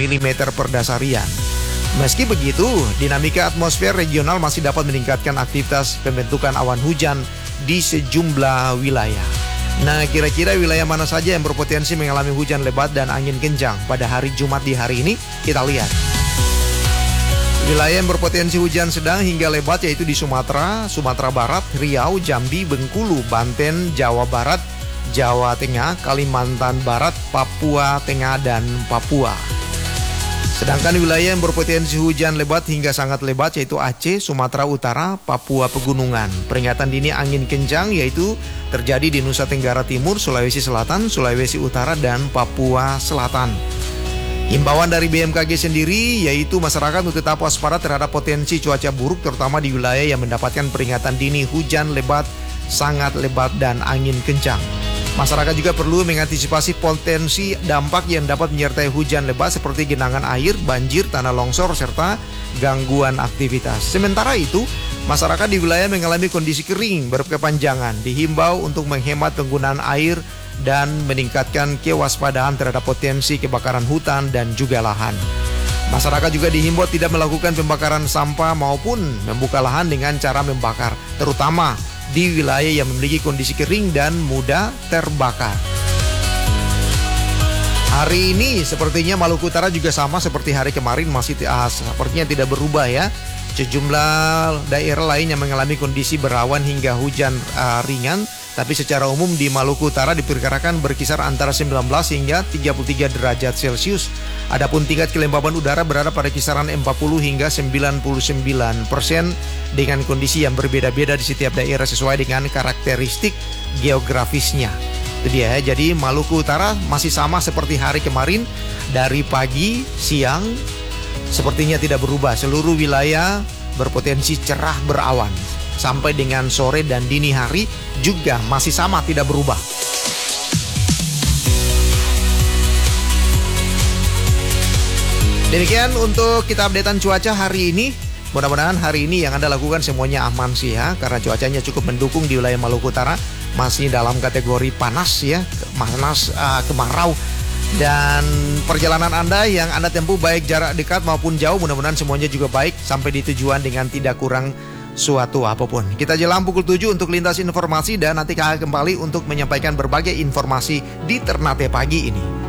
mm per dasarian. Meski begitu, dinamika atmosfer regional masih dapat meningkatkan aktivitas pembentukan awan hujan di sejumlah wilayah. Nah, kira-kira wilayah mana saja yang berpotensi mengalami hujan lebat dan angin kencang pada hari Jumat di hari ini? Kita lihat. Wilayah yang berpotensi hujan sedang hingga lebat yaitu di Sumatera, Sumatera Barat, Riau, Jambi, Bengkulu, Banten, Jawa Barat, Jawa Tengah, Kalimantan Barat, Papua Tengah, dan Papua. Sedangkan wilayah yang berpotensi hujan lebat hingga sangat lebat yaitu Aceh, Sumatera Utara, Papua Pegunungan. Peringatan dini angin kencang yaitu terjadi di Nusa Tenggara Timur, Sulawesi Selatan, Sulawesi Utara, dan Papua Selatan. Himbauan dari BMKG sendiri yaitu masyarakat untuk tetap waspada terhadap potensi cuaca buruk terutama di wilayah yang mendapatkan peringatan dini hujan lebat, sangat lebat, dan angin kencang. Masyarakat juga perlu mengantisipasi potensi dampak yang dapat menyertai hujan lebat seperti genangan air, banjir, tanah longsor, serta gangguan aktivitas. Sementara itu, masyarakat di wilayah mengalami kondisi kering berkepanjangan dihimbau untuk menghemat penggunaan air dan meningkatkan kewaspadaan terhadap potensi kebakaran hutan dan juga lahan. Masyarakat juga dihimbau tidak melakukan pembakaran sampah maupun membuka lahan dengan cara membakar, terutama di wilayah yang memiliki kondisi kering dan mudah terbakar. Hari ini sepertinya Maluku Utara juga sama seperti hari kemarin, masih sepertinya tidak berubah ya. Sejumlah daerah lain yang mengalami kondisi berawan hingga hujan ringan, tapi secara umum di Maluku Utara diperkirakan berkisar antara 19 hingga 33 derajat Celcius. Adapun tingkat kelembaban udara berada pada kisaran 40 hingga 99% dengan kondisi yang berbeda-beda di setiap daerah sesuai dengan karakteristik geografisnya. Itu dia ya. Jadi Maluku Utara masih sama seperti hari kemarin, dari pagi, siang sepertinya tidak berubah. Seluruh wilayah berpotensi cerah berawan. Sampai dengan sore dan dini hari juga masih sama, tidak berubah. Demikian untuk kita updatean cuaca hari ini. Mudah-mudahan hari ini yang Anda lakukan semuanya aman sih ya, karena cuacanya cukup mendukung di wilayah Maluku Utara. Masih dalam kategori panas ya, panas kemarau. Dan perjalanan Anda yang Anda tempuh baik jarak dekat maupun jauh, mudah-mudahan semuanya juga baik sampai di tujuan dengan tidak kurang suatu apapun. Kita jelang pukul 7 untuk lintas informasi dan nanti kembali untuk menyampaikan berbagai informasi di Ternate pagi ini.